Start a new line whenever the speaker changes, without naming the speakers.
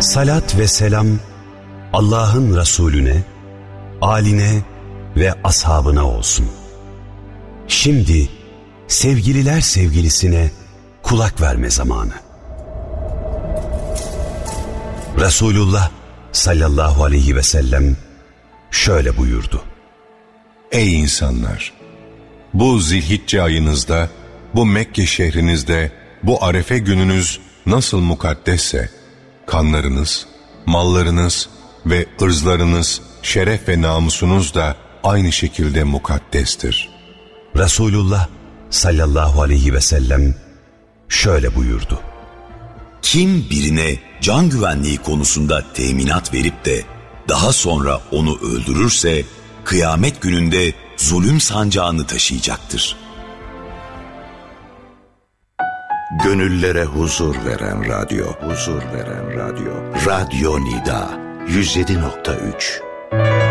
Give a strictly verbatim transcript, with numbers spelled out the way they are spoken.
Salat ve selam Allah'ın Resulüne, âline ve ashabına olsun. Şimdi sevgililer sevgilisine kulak verme zamanı. Resulullah sallallahu aleyhi ve sellem şöyle buyurdu.
Ey insanlar! Bu Zilhicce ayınızda, bu Mekke şehrinizde, bu Arefe gününüz nasıl mukaddesse, kanlarınız, mallarınız ve ırzlarınız, şeref ve namusunuz da aynı şekilde mukaddestir.
Resulullah sallallahu aleyhi ve sellem şöyle buyurdu.
Kim birine can güvenliği konusunda teminat verip de daha sonra onu öldürürse, kıyamet gününde zulüm sancağını taşıyacaktır.
Gönüllere huzur veren radyo, huzur veren radyo. Radyo Nida yüz yedi nokta üç